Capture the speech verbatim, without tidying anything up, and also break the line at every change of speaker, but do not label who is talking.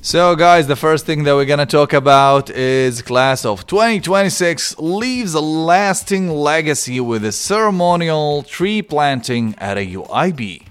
So, guys, the first thing that we're going to talk about is class of twenty twenty-six leaves a lasting legacy with a ceremonial tree planting at a U I B.